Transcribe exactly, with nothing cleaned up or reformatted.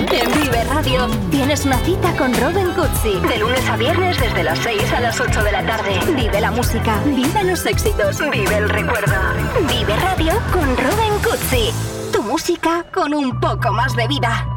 En Vive Radio tienes una cita con Robin Cutsi. De lunes a viernes desde las seis a las ocho de la tarde. Vive la música, vive los éxitos, vive el recuerdo. Vive Radio con Robin Cutsi. Tu música con un poco más de vida.